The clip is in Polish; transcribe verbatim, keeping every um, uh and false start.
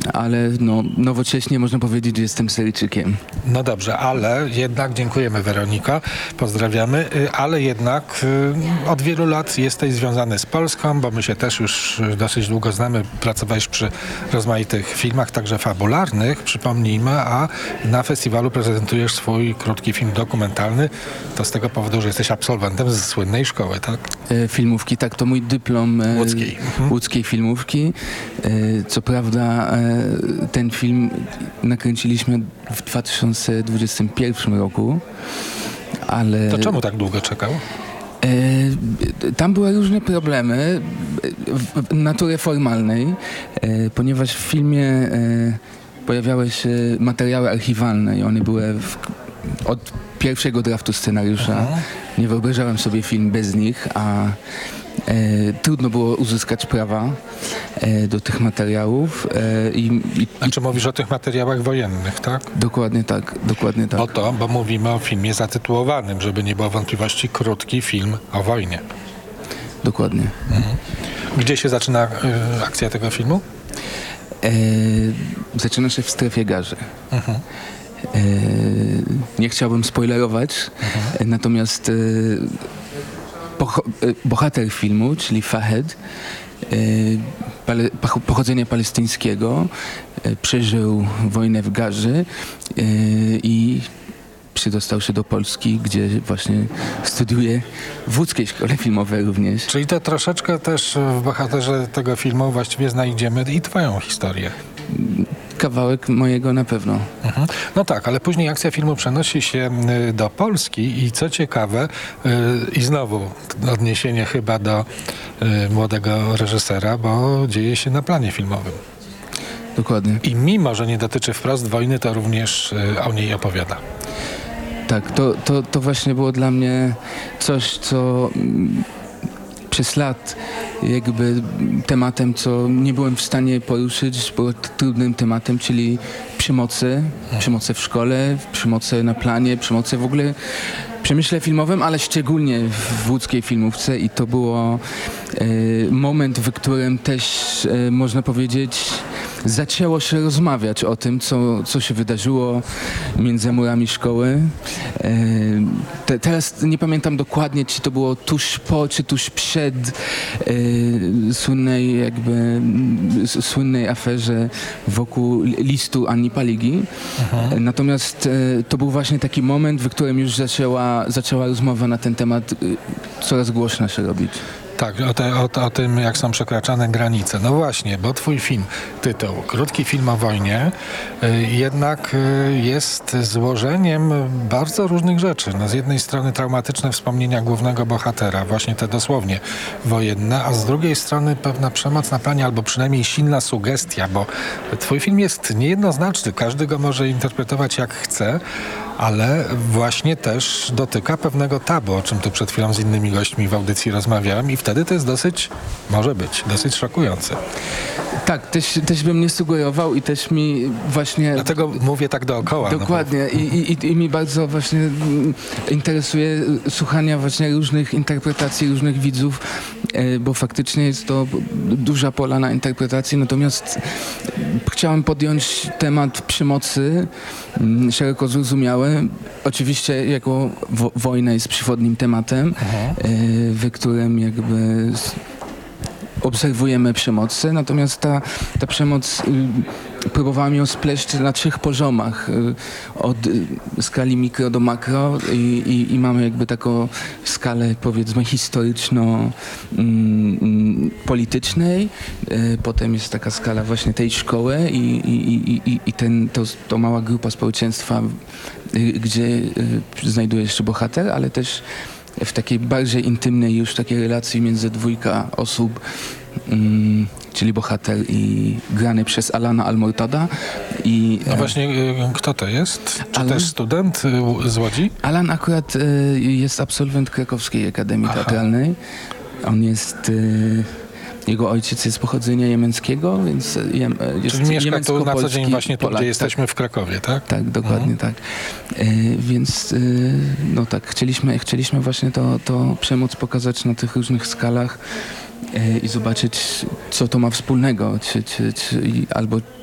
ale no, nowocześnie można powiedzieć, że jestem Syryjczykiem. No dobrze, ale jednak dziękujemy, Weroniko, pozdrawiamy, y, ale jednak y, od wielu lat jesteś związany z Polską, bo my się też już dosyć długo znamy, pracowałeś przy rozmaitych filmach, także fabularnych, przypomnijmy, a na festiwalu prezentujesz swój krótki film dokumentalny. To z tego powodu, że jesteś absolwentem z słynnej szkoły, tak? E, filmówki, tak, to mój dyplom e, Łódzkiej. Mhm. łódzkiej filmówki. E, co prawda e, ten film nakręciliśmy w dwa tysiące dwudziestym pierwszym roku, ale... To czemu tak długo czekał? E, tam były różne problemy w natury formalnej, e, ponieważ w filmie e, pojawiały się materiały archiwalne i one były w, od pierwszego draftu scenariusza. Mhm. Nie wyobrażałem sobie film bez nich, a e, trudno było uzyskać prawa e, do tych materiałów. E, i, i, Znaczy mówisz o tych materiałach wojennych, tak? Dokładnie tak, dokładnie tak. Bo to, bo mówimy o filmie zatytułowanym, żeby nie było wątpliwości, krótki film o wojnie. Dokładnie. Mhm. Gdzie się zaczyna y, akcja tego filmu? E, zaczyna się w strefie Gazy. Mhm. E, nie chciałbym spoilerować, Mhm. e, natomiast e, pocho- e, bohater filmu, czyli Fahed, e, pale- poch- pochodzenia palestyńskiego, e, przeżył wojnę w Gazie e, i przydostał się do Polski, gdzie właśnie studiuje w łódzkiej szkole filmowej również. Czyli to troszeczkę też w bohaterze tego filmu właściwie znajdziemy i twoją historię. Kawałek mojego na pewno. Mhm. No tak, ale później akcja filmu przenosi się y, do Polski i co ciekawe, y, i znowu odniesienie chyba do y, młodego reżysera, bo dzieje się na planie filmowym. Dokładnie. I mimo, że nie dotyczy wprost wojny, to również y, o niej opowiada. Tak, to, to, to właśnie było dla mnie coś, co mm, przez lat jakby tematem, co nie byłem w stanie poruszyć, było t- trudnym tematem, czyli przemocy, przemocy w szkole, przemocy na planie, przemocy w ogóle w przemyśle filmowym, ale szczególnie w łódzkiej filmówce i to było e, moment, w którym też e, można powiedzieć zaczęło się rozmawiać o tym, co, co się wydarzyło między murami szkoły. E, te, teraz nie pamiętam dokładnie, czy to było tuż po, czy tuż przed e, słynnej jakby m, s- słynnej aferze wokół listu Anni Paligi. E, natomiast e, to był właśnie taki moment, w którym już zaczęła, zaczęła rozmowa na ten temat e, coraz głośna się robić. Tak, o, te, o, o tym, jak są przekraczane granice. No właśnie, bo twój film, tytuł, krótki film o wojnie, y, jednak y, jest złożeniem bardzo różnych rzeczy. No, z jednej strony traumatyczne wspomnienia głównego bohatera, właśnie te dosłownie wojenne, a z drugiej strony pewna przemoc na planie, albo przynajmniej silna sugestia, bo twój film jest niejednoznaczny, każdy go może interpretować jak chce, ale właśnie też dotyka pewnego tabu, o czym tu przed chwilą z innymi gośćmi w audycji rozmawiałem i wtedy to jest dosyć, może być, dosyć szokujące. Tak, też, też bym nie sugerował i też mi właśnie... Dlatego mówię tak dookoła. Dokładnie I, i, i mi bardzo właśnie mm, interesuje słuchania właśnie różnych interpretacji, różnych widzów, e, bo faktycznie jest to duża pola na interpretacji, natomiast chciałem podjąć temat przemocy mm, szeroko zrozumiały. Oczywiście jako wo- wojna jest przewodnim tematem, e, w którym jakby s- obserwujemy przemoc, natomiast ta, ta przemoc y, próbowałem ją spleść na trzech poziomach, y, od y, skali mikro do makro i, i, i mamy jakby taką skalę powiedzmy historyczno-politycznej, y, potem jest taka skala właśnie tej szkoły i, i, i, i ten, to, to mała grupa społeczeństwa, y, gdzie y, znajduje się bohater, ale też w takiej bardziej intymnej już takiej relacji między dwójka osób, mm, czyli bohater i grany przez Alana Al-Mortada. I, No e, właśnie, y, kto to jest? Czy Alan? też student y, z Łodzi? Alan akurat e, jest absolwent Krakowskiej Akademii Aha. Teatralnej. On jest... E, jego ojciec jest pochodzenia jemeńskiego, więc jem, e, jest Czyli mieszka tu na co dzień jemeńsko-polski właśnie tu, Polak, gdzie tak. jesteśmy w Krakowie, tak? Tak, dokładnie tak. E, więc e, no tak, chcieliśmy, chcieliśmy właśnie to, to przemoc pokazać na tych różnych skalach e, i zobaczyć, co to ma wspólnego, czy, czy, czy, i- albo